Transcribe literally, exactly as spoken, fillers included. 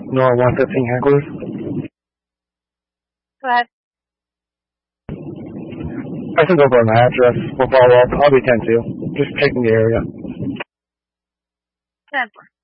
Nor one fifteen Hecklers. Go ahead. I sent over an address. We'll follow up. I'll be ten two. Just checking the area. ten four.